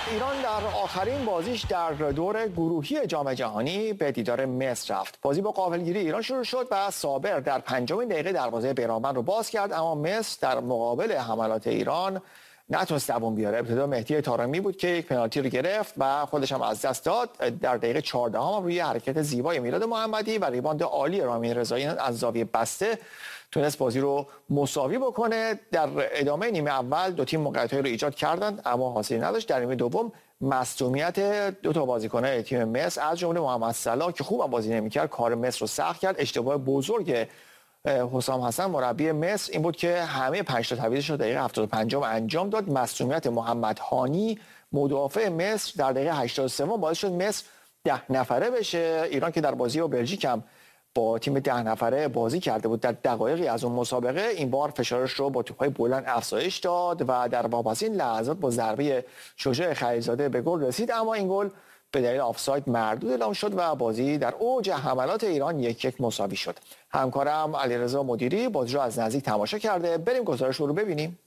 ایران در آخرین بازیش در دور گروهی جام جهانی به دیدار مصر رفت. بازی با غافلگیری ایران شروع شد و صابر در پنجمین دقیقه دروازه بهرامند رو باز کرد، اما مصر در مقابل حملات ایران نتونست دووم بیاره. ابتدا مهدی طارمی بود که یک پنالتی رو گرفت و خودش هم از دست داد. در دقیقه 14 هم روی حرکت زیبای میلاد محمدی و ریباند عالی رامین رضایی از زاویه بسته تونست بازی رو مساوی بکنه. در ادامه نیمه اول دو تیم موقعیت‌هایی رو ایجاد کردند اما حاصلی نداشت. در نیمه دوم مصدومیت دو تا بازیکن تیم مصر از جمله محمد صلاح که خوب بازی نمی‌کرد کار مصر رو سخت کرد. اشتباه بزرگ حسام حسن مربی مصر این بود که همه 5 تا تعویضش رو دقیقه 75 انجام داد. مصدومیت محمد هانی مدافع مصر در دقیقه 83 باعث شد مصر 10 نفره بشه. ایران که در بازی با بلژیک هم با تیم 10 نفره بازی کرده بود در دقایقی از اون مسابقه، این بار فشارش رو با توپ‌های بلند افزایش داد و در واپسین لحظات با ضربه شجاع خلیلزاده به گل رسید، اما این گل به دلیل آفساید مردود اعلام شد و بازی در اوج حملات ایران 1-1 مساوی شد. همکارم علیرضا مدیری بازی رو از نزدیک تماشا کرده. بریم گزارش رو ببینیم.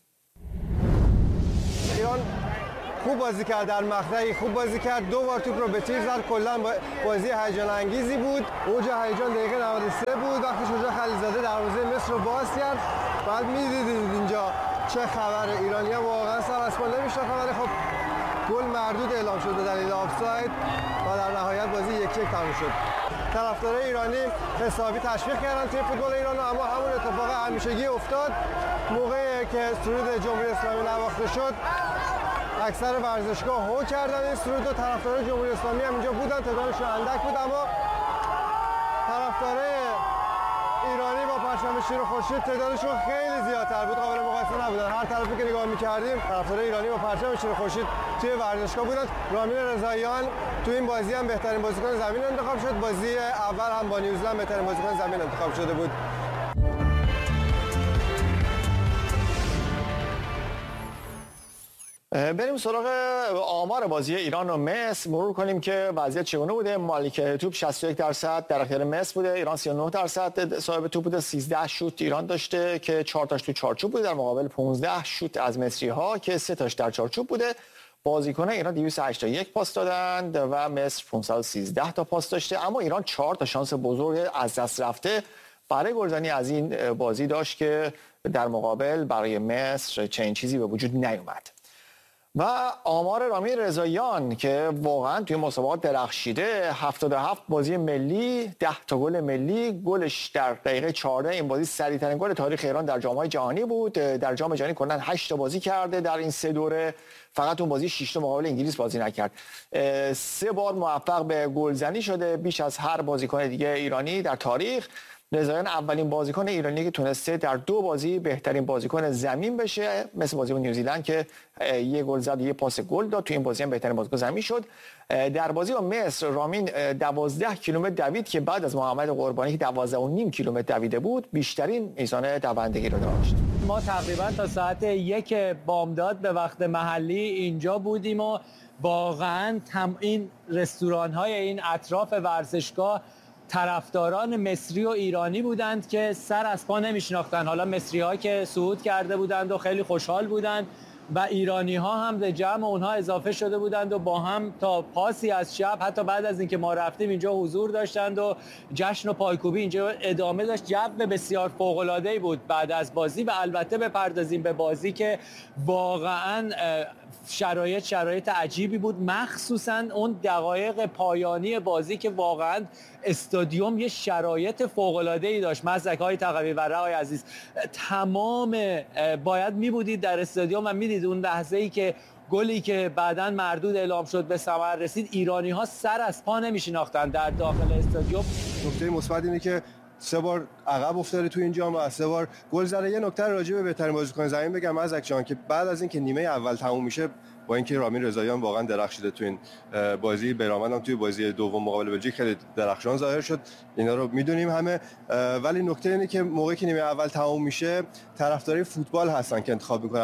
ایران خوب بازی کرد، در مقطعی خوب بازی کرد، 2 بار توپ رو به تیر زد. کلا بازی هیجان انگیزی بود. اوج هیجان دقیقه 93 بود وقتی شجاع خلیلزاده دروازه مصر رو باز کرد. بعد می‌دیدید اینجا چه خبره، ایرانی‌ها واقعا سر از پا نمی‌شناختن، ولی خب گل مردود اعلام شد به دلیل آفساید و در نهایت بازی 1-1 تموم شد. طرفدارای ایرانی حسابی تشویق کردن توی فوتبال ایران، اما همون اتفاق همیشگی افتاد. موقعی که سرود جمهوری اسلامی نواخته شد اکثر ورزشگاه هو کردن این سرود و طرفدارای جمهوری اسلامی هم اینجا بودن، تعدادشون اندک بود، اما طرفدارای ایرانی با پرچم شیر و خورشید تعدادشون خیلی زیادتر بود، قابل مقایسه نبودن. هر طرفی که نگاه می‌کردیم طرفدارای ایرانی با پرچم شیر و خورشید توی ورزشگاه بودن. رامین رضاییان تو این بازی هم بهترین بازیکن زمین انتخاب شد. بازی اول هم با نیوزلند بهترین بازیکن زمین انتخاب شده بود. بریم سراغ آمار بازی ایران و مصر، مرور کنیم که وضعیت چگونه بوده. مالکیت توپ 61% در اختیار مصر بوده، ایران 39% صاحب توپ بوده. 13 شوت ایران داشته که 4 تاش تو چارچوب بوده، در مقابل 15 شوت از مصری‌ها که 3 تاش در چارچوب بوده. بازیکن ایران 281 پاس دادند و مصر 513 تا پاس داشته، اما ایران 4 تا شانس بزرگ از دست رفته برای گلزنی از این بازی داشت که در مقابل برای مصر چنین چیزی به وجود نیومد. و آمار رامین رضاییان که واقعا توی مسابقات درخشیده، 77 بازی ملی، 10 تا گل ملی، گلش در دقیقه 14 این بازی سریع‌ترین گل تاریخ ایران در جام‌های جهانی بود. در جام جهانی کلاً 8 تا بازی کرده در این 3 دوره، فقط اون بازی 6 تا مقابل انگلیس بازی نکرد. 3 بار موفق به گلزنی شده، بیش از هر بازیکن دیگه ایرانی در تاریخ. رضاییان اولین بازیکن ایرانی که تونسته در 2 بازی بهترین بازیکن زمین بشه، مثل بازی با نیوزیلند که 1 گل زد و 1 پاس گل داد. تو این بازی هم بهترین بازیکن زمین شد. در بازی با مصر رامین 12 کیلومتر دوید که بعد از محمد قربانی که 12.5 کیلومتر دویده بود بیشترین میزان دوندگی رو داشت. ما تقریبا تا ساعت 1 بامداد به وقت محلی اینجا بودیم و واقعا این رستوران‌های این اطراف ورزشگاه طرفداران مصری و ایرانی بودند که سر از پا نمیشناختن. حالا مصری‌ها که صعود کرده بودند و خیلی خوشحال بودند و ایرانی‌ها هم به جمع اونها اضافه شده بودند و با هم تا پاسی از شب، حتی بعد از اینکه ما رفتیم، اینجا حضور داشتند و جشن و پایکوبی اینجا ادامه داشت. جو بسیار فوق‌العاده‌ای بود بعد از بازی. و البته بپردازیم به بازی که واقعاً شرایط عجیبی بود، مخصوصاً اون دقایق پایانی بازی که واقعاً استادیوم یه شرایط فوق‌العاده‌ای داشت. مزدک‌های تقوی و رای عزیز تمام باید می‌بودید در استادیوم و می‌دید اون لحظه‌ای که گلی که بعداً مردود اعلام شد به ثمر رسید، ایرانی‌ها سر از پا نمی‌شناختن در داخل استادیوم. نکته مثبت اینه که 3 بار عقب افتاده تو این جام و 3 بار گل زده. یه نکته راجع به بهترین بازیکن زمین بگم مزدک جان که بعد از اینکه نیمه اول تموم میشه، با اینکه رامین رضاییان واقعا درخشیده تو این بازی، بهرامند هم توی بازی دوم مقابل بلژیک خیلی درخشان ظاهر شد، اینا رو میدونیم همه، ولی نکته اینه که موقعی که نیمه اول تموم میشه طرفدارای فوتبال هستن که انتخاب میکنن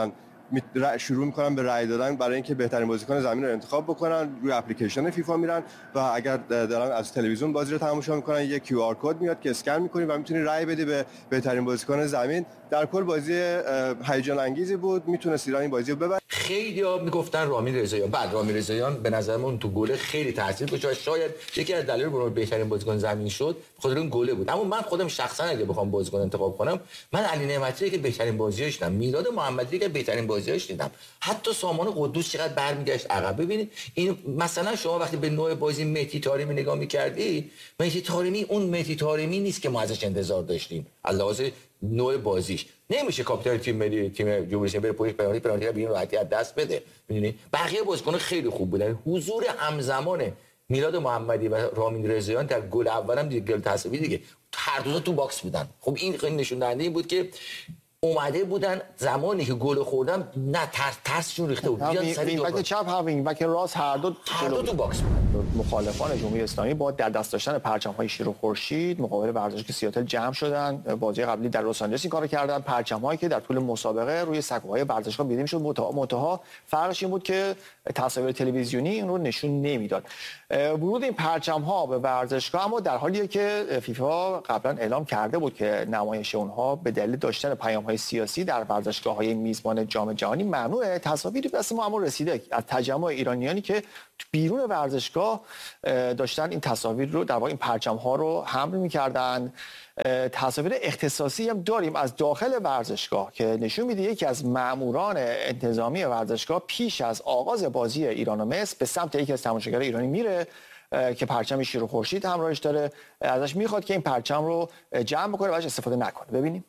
شروع میکنن به رأی دادن برای اینکه بهترین بازیکن زمین رو انتخاب بکنن. روی اپلیکیشن فیفا میرن و اگر دارن از تلویزیون بازی رو تماشا میکنن یک کیو آر کد میاد که اسکن میکنی و میتونی رأی بدی به بهترین بازیکن زمین. در کل بازی هیجان انگیزی بود، میتونست ایران این بازی رو ببره. خیلی‌ها میگفتن رامین رضاییان، بعد رامین رضاییان به نظرمون تو گل خیلی تاثیر گذاشت، شاید یکی از دلایل برای بهترین بازیکن زمین شد خاطر اون گله بود. اما من خودم شخصا اگه بخوام بازیکن انتخاب کنم، من علی نعمتی که بهترین بازیش دیدم، میلاد محمدی که بهترین بازیش دیدم، حتی سامان قدوس چقدر برمیگشت عقب. ببینید این مثلا شما وقتی به نوع بازی مهدی طارمی نگاه می‌کردی، مهدی طارمی اون مهدی طارمی نیست که ما ازش انتظار داشتیم. علاوه نوع بازیش نمیشه کاپیتان تیم ملی تیم جمهوری اسلامی بره پشت پنالتی به این راحتی از دست بده. میدونی بقیه بازیکن‌ها خیلی خوب بودن. حضور همزمان میلاد محمدی و رامین رضاییان در گل اولم دیگه گل تساوی دیگه هر دو تو باکس بودن. خب این خیلی نشون دهنده این بود که اومده بودن زمانی که گل خوردن نه ترسشون ریخته بود. وینگ بک چپ هم وینگ بک راست هر دو تو باکس. مخالفان جمهوری اسلامی با در دست داشتن پرچم‌های شیر و خورشید مقابل ورزشگاه سیاتل جمع شدن. بازی قبلی در لس آنجلس این کارو کردن. پرچم‌هایی که در طول مسابقه روی سکوهای ورزشگاه دیده می‌شد، منتها فرقش این بود که تصاویر تلویزیونی این رو نشون نمیداد. ورود این پرچم‌ها به ورزشگاه اما در حالیه که فیفا قبلا اعلام کرده بود که نمایش اونها به دلیل داشتن پیام‌های سیاسی در ورزشگاه‌های میزبان جام جهانی ممنوعه. تصاویری به دست ما اما رسیده از تجمع ایرانیانی که بیرون ورزشگاه داشتن این تصاویر رو در واقع این پرچم‌ها رو حمل می‌کردن. تصاویر اختصاصی هم داریم از داخل ورزشگاه که نشون میده یکی از ماموران انتظامی ورزشگاه پیش از آغاز بازی ایران و مصر به سمت یکی از تماشاگران ایرانی میره که پرچم شیر و خورشید همراهش داره، ازش میخواد که این پرچم رو جمع بکنه و ازش استفاده نکنه. ببینیم.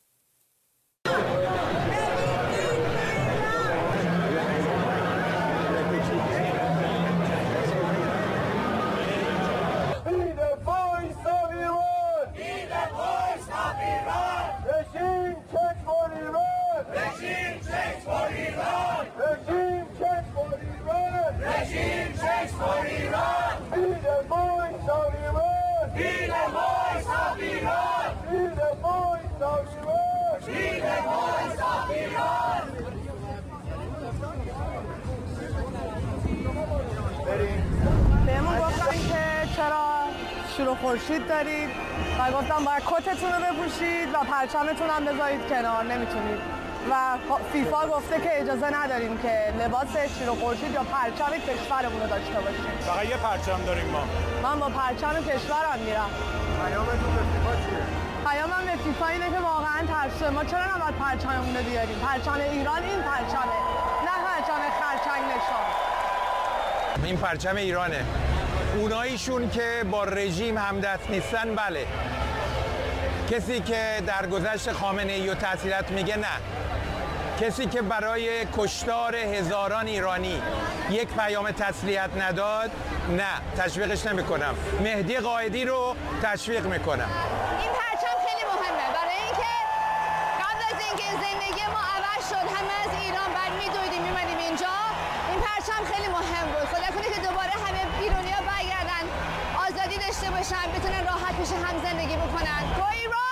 بهمون گفتن که چرا شیر و خورشید دارید و گفتم باید کتتون رو بپوشید و پرچمتون هم بذارید کنار، نمیتونید و فیفا گفته که اجازه نداریم که لباس شیر و خورشید یا پرچم کشورمون رو داشته باشیم. فقط یه پرچم داریم ما. من با پرچم کشورم میرم. پیامتون به فیفا چیه؟ پیامم به فیفا اینه که واقعا ترسه. ما چرا نباید پرچممون رو بیاریم؟ پرچم ایران این پرچمه، نه پرچم خرچنگ نشان. این پرچم ایرانه. اوناییشون که با رژیم همدست نیستن بله. کسی که در گذشت خامنه‌ای و تحصیلات میگه نه. کسی که برای کشتار هزاران ایرانی یک پیام تسلیت نداد نه، تشویقش نمیکنم. مهدی قائدی رو تشویق میکنم. این پرچم خیلی مهمه برای اینکه قبل از اینکه زندگی ما عوض شد همه از ایران بعد میدویدیم میمدیم اینجا، این پرچم خیلی مهم بود. خدا کنه که دوباره همه ایرانی‌ها برگردن، آزادی داشته باشن، بتونن راحت بشه هم زندگی بکنن. گو ایران!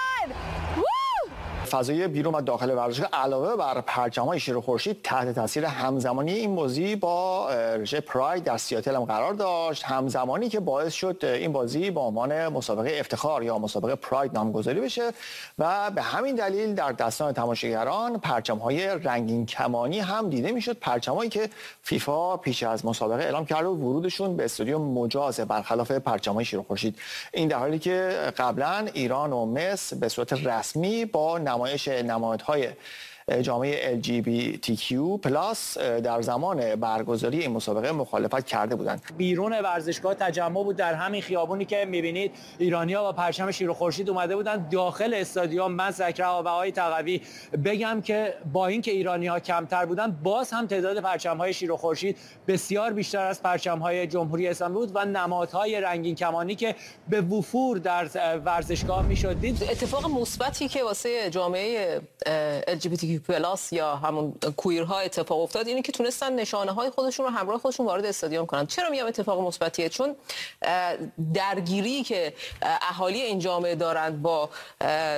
فضای بیرون و داخل ورزشگاه علاوه بر پرچم‌های شیر و خورشید تحت تاثیر همزمانی این بازی با رژه پراید در سیاتل هم قرار داشت، همزمانی که باعث شد این بازی با عنوان مسابقه افتخار یا مسابقه پراید نامگذاری بشه و به همین دلیل در دستان تماشاگران پرچم‌های رنگین کمانی هم دیده میشد. پرچم‌هایی که فیفا پیش از مسابقه اعلام کرده و ورودشون به استادیوم مجاز برخلاف پرچم‌های شیر و خورشید. این در حالی که قبلا ایران و مصر به صورت رسمی با نمایش نمادهای جامعه LGBTQ+ در زمان برگزاری این مسابقه مخالفت کرده بودند. بیرون ورزشگاه تجمع بود در همین خیابونی که می‌بینید ایرانی‌ها با پرچم شیر و خورشید اومده بودن داخل استادیوم. من ذکرها و آقای تقوی بگم که با اینکه ایرانی‌ها کمتر بودن باز هم تعداد پرچم‌های شیر و خورشید بسیار بیشتر از پرچم‌های جمهوری اسلامی بود و نمادهای رنگین کمانی که به وفور در ورزشگاه می‌شد دید. اتفاق مثبتی که واسه جامعه LGBTQ+ یا همون کویرها اتفاق افتاد اینه که تونستن نشانه‌های خودشون رو همراه خودشون وارد استادیوم کنن. چرا میگم اتفاق مثبتیه؟ چون درگیری که اهالی این جامعه دارند با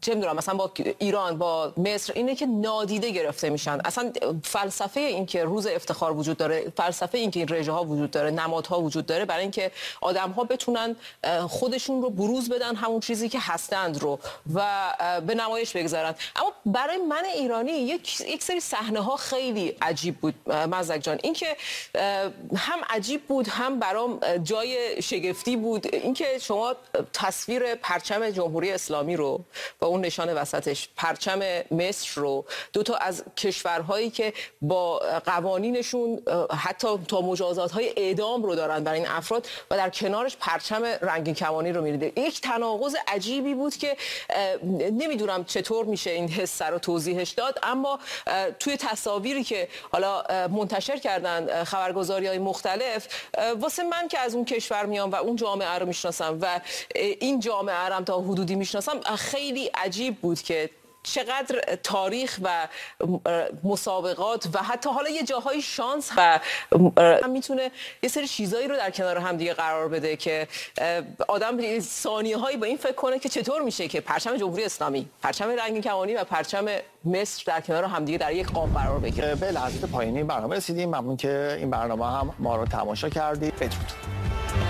چه می‌دونم مثلا با ایران با مصر اینه که نادیده گرفته میشن. اصلا فلسفه این که روز افتخار وجود داره، فلسفه این که این رژه ها وجود داره، نمادها وجود داره برای اینکه آدم‌ها بتونن خودشون رو بروز بدن، همون چیزی که هستند رو و به نمایش بگذارن. اما برای من ایرانی یک سری صحنه‌ها خیلی عجیب بود مزدک جان. این که هم عجیب بود هم برام جای شگفتی بود، اینکه شما تصویر پرچم جمهوری اسلامی رو با اون نشان وسطش، پرچم مصر رو، دو تا از کشورهایی که با قوانینشون حتی تا مجازات‌های اعدام رو دارن برای این افراد و در کنارش پرچم رنگین کمانی رو می‌دید. یک تناقض عجیبی بود که نمیدونم چطور میشه این حس رو توضیحش داد، اما توی تصاویری که حالا منتشر کردن خبرگزاری‌های مختلف، واسه من که از اون کشور میام و اون جامعه رو میشناسم و این جامعه رو تا حدودی میشناسم، خیلی عجیب بود که چقدر تاریخ و مسابقات و حتی حالا یه جاهای شانس و میتونه یه سری چیزایی رو در کنار هم دیگه قرار بده که آدم ثانیه‌هایی با این فکر کنه که چطور میشه که پرچم جمهوری اسلامی، پرچم رنگین کمانی و پرچم مصر در کنار هم دیگه در یک قاب قرار بگیره. به لحظه پایانی برنامه رسیدیم. ممنون که این برنامه هم ما رو تماشا کردید. بدرود.